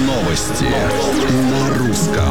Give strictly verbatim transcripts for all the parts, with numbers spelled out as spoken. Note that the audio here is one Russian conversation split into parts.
Новости на русском.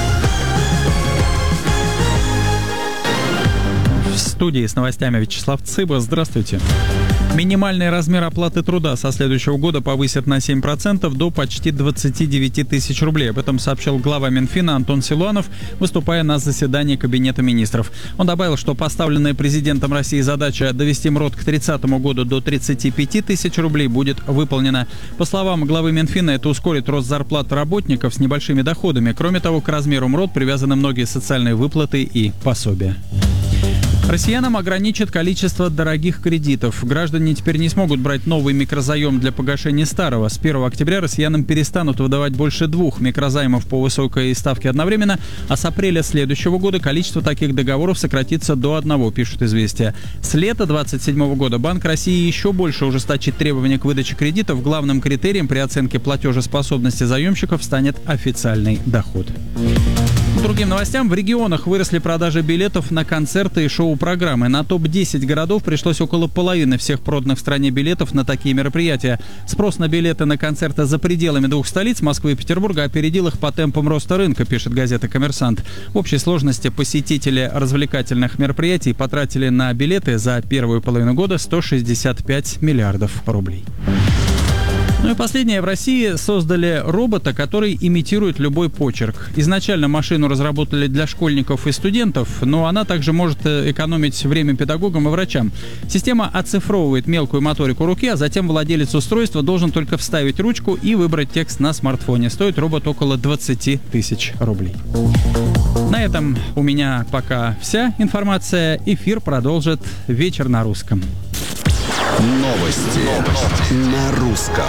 В студии с новостями Вячеслав Цыба. Здравствуйте. Минимальный размер оплаты труда со следующего года повысят на семь процентов до почти двадцати девяти тысяч рублей. Об этом сообщил глава Минфина Антон Силуанов, выступая на заседании Кабинета министров. Он добавил, что поставленная президентом России задача довести МРОТ к тридцатому году до тридцати пяти тысяч рублей будет выполнена. По словам главы Минфина, это ускорит рост зарплат работников с небольшими доходами. Кроме того, к размеру МРОТ привязаны многие социальные выплаты и пособия. Россиянам ограничат количество дорогих кредитов. Граждане теперь не смогут брать новый микрозаем для погашения старого. С первого октября россиянам перестанут выдавать больше двух микрозаймов по высокой ставке одновременно, а с апреля следующего года количество таких договоров сократится до одного, пишут «Известия». С лета двадцать седьмого года Банк России еще больше ужесточит требования к выдаче кредитов. Главным критерием при оценке платежеспособности заемщиков станет официальный доход. К другим новостям. В регионах выросли продажи билетов на концерты и шоу-программы. На топ десять городов пришлось около половины всех проданных в стране билетов на такие мероприятия. Спрос на билеты на концерты за пределами двух столиц, Москвы и Петербурга, опередил их по темпам роста рынка, пишет газета «Коммерсант». В общей сложности посетители развлекательных мероприятий потратили на билеты за первую половину года сто шестьдесят пять миллиардов рублей. Ну и последнее. В России создали робота, который имитирует любой почерк. Изначально машину разработали для школьников и студентов, но она также может экономить время педагогам и врачам. Система оцифровывает мелкую моторику руки, а затем владелец устройства должен только вставить ручку и выбрать текст на смартфоне. Стоит робот около двадцати тысяч рублей. На этом у меня пока вся информация. Эфир продолжит «Вечер на русском». Новости, Новости. на русском.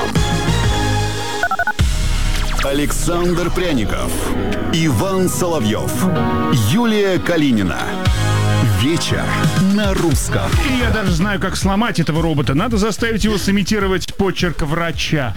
Александр Пряников, Иван Соловьев, Юлия Калинина. Вечер на русском. И я даже знаю, как сломать этого робота. Надо заставить его сымитировать почерк врача.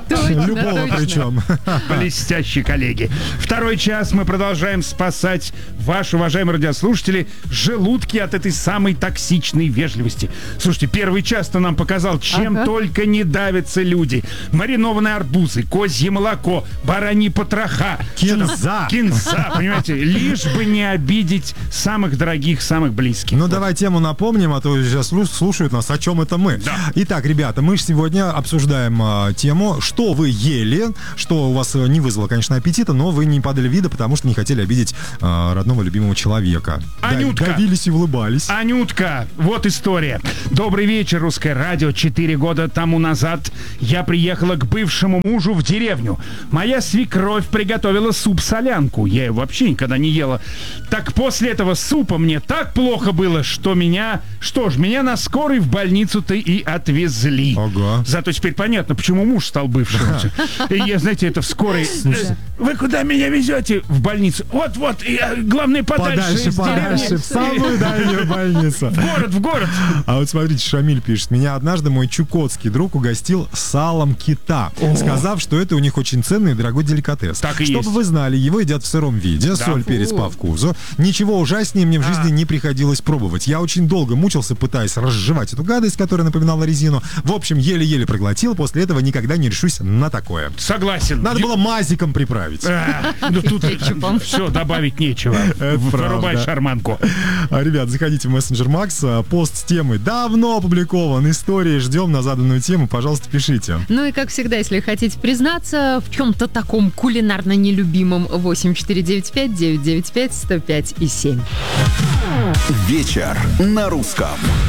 Любого причем. Блестящие коллеги. Второй час мы продолжаем спасать ваши, уважаемые радиослушатели, желудки от этой самой токсичной вежливости. Слушайте, первый час-то нам показал, чем ага. только не давятся люди. Маринованные арбузы, козье молоко, бараньи потроха. Кинза. Кинза, понимаете? Лишь бы не обидеть самых дорогих, самых близких. Ну, давай тему напомним, а то сейчас слушают нас, о чем это мы. Да. Итак, ребята, мы сегодня обсуждаем а, тему, что вы ели, что у вас не вызвало, конечно, аппетита, но вы не подали вида, потому что не хотели обидеть а, родного любимого человека. Анютка. Давились и улыбались. Анютка, вот история. Добрый вечер, Русское радио. Четыре года тому назад я приехала к бывшему мужу в деревню. Моя свекровь приготовила суп-солянку. Я ее вообще никогда не ела. Так после этого супа мне так плохо было, что меня... Что ж, меня на скорой в больницу-то и отвезли. Ого. Зато теперь понятно, почему муж стал бывшим. И я, знаете, это в скорой... Вы куда меня везете? В больницу. Вот-вот, главное, подальше, подальше из подальше, деревни. в самую дальнюю больницу. В город, в город. А вот смотрите, Шамиль пишет. Меня однажды мой чукотский друг угостил салом кита, О. сказав, что это у них очень ценный и дорогой деликатес. Так и Чтобы есть. вы знали, его едят в сыром виде, да. соль, перец по вкусу. Ничего ужаснее мне в жизни а. не приходилось пробовать. Я очень долго мучился, пытаясь разжевать эту гадость, которая напоминала резину. В общем, еле-еле проглотил. После этого никогда не решусь на такое. Согласен. Надо было мазиком приправить. А, ну тут все, добавить нечего. Вырубай шарманку. Ребят, заходите в мессенджер Макс. Пост с темой давно опубликован. Истории ждем на заданную тему. Пожалуйста, пишите. Ну и, как всегда, если хотите признаться в чем-то таком кулинарно нелюбимом, восемь четыре девять пять девять девять пять сто пять и семь. Вечер на русском.